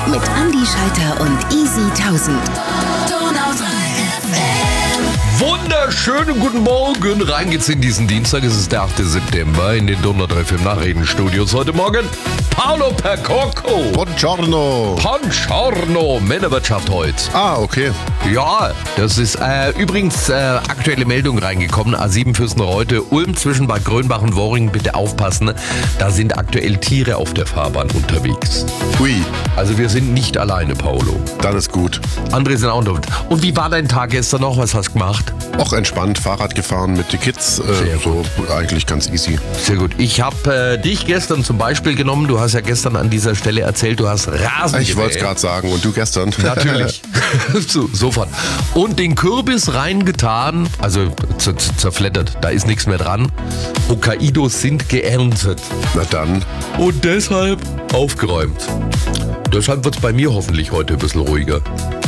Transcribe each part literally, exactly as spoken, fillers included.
mit Andi Schalter und Easy tausend. Wunderschönen guten Morgen. Rein geht's in diesen Dienstag. Es ist der achte September in den Donau drei Fm Nachrichtenstudios. Heute Morgen Paolo Percocco. Buongiorno. Buongiorno. Männerwirtschaft heute. Ah, okay. Ja, das ist äh, übrigens äh, aktuelle Meldung reingekommen. A sieben Fürstenreute, Ulm zwischen Bad Grönbach und Worring. Bitte aufpassen. Da sind aktuell Tiere auf der Fahrbahn unterwegs. Hui, Also wir sind nicht alleine, Paolo. dann ist gut. Andere sind auch noch. Und wie war dein Tag gestern noch? Was hast du gemacht? Auch entspannt, Fahrrad gefahren mit den Kids. Äh, Sehr so eigentlich ganz easy. Sehr gut. Ich habe äh, dich gestern zum Beispiel genommen. Du hast ja gestern an dieser Stelle erzählt, du hast Rasen Ich wollte es gemäht. gerade sagen. Und du gestern? Natürlich. so, sofort. Und den Kürbis reingetan, also z- z- zerfleddert, da ist nichts mehr dran. Hokkaidos sind geerntet. Na dann. Und deshalb aufgeräumt. Deshalb wird es bei mir hoffentlich heute ein bisschen ruhiger.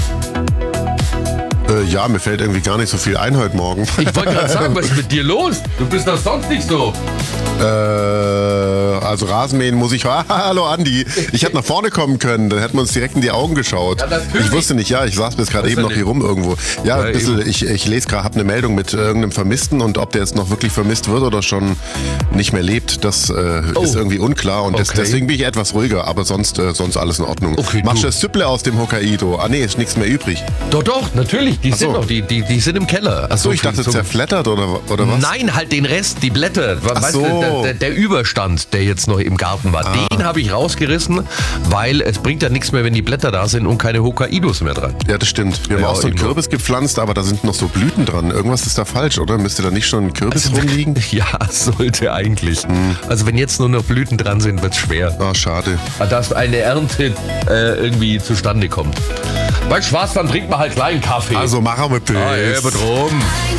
Äh, ja, mir fällt irgendwie gar nicht so viel ein heute Morgen. Ich wollte gerade sagen, was ist mit dir los? Du bist doch sonst nicht so. äh, also Rasenmähen muss ich... Ah, hallo Andi. Ich hätte nach vorne kommen können. Dann hätten wir uns direkt in die Augen geschaut. Ja, natürlich. Ich wusste nicht, ja, ich saß bis gerade Weiß eben ja noch hier nicht. rum irgendwo. Ja, Ja, ein bisschen, eben. ich, ich lese gerade, habe eine Meldung mit irgendeinem Vermissten und ob der jetzt noch wirklich vermisst wird oder schon nicht mehr lebt, das äh, Oh. ist irgendwie unklar und des, Okay. deswegen bin ich etwas ruhiger, aber sonst, äh, sonst alles in Ordnung. Okay, Machst du. du das Süpple aus dem Hokkaido? Ah nee, ist nichts mehr übrig. Doch, doch, natürlich. Die Ach so. sind noch, die, die, die sind im Keller. Ach so, ich dachte so, zerflettert oder, oder was? Nein, halt den Rest, die Blätter. Ach Weißt so. du, der, der, der Überstand, der jetzt noch im Garten war, Ah. den habe ich rausgerissen, weil es bringt ja nichts mehr, wenn die Blätter da sind und keine Hokkaidos mehr dran. Ja, das stimmt. Wir haben Ja, auch so einen eben. Kürbis gepflanzt, aber da sind noch so Blüten dran. Irgendwas ist da falsch, oder? Müsste da nicht schon ein Kürbis rumliegen? Ja, sollte eigentlich. Also wenn jetzt nur noch Blüten dran sind, wird es schwer. Ah, schade. Dass eine Ernte äh, irgendwie zustande kommt. Weißt du was, dann trinkt man halt kleinen Kaffee. Also machen wir ah, Pilz. eben drum.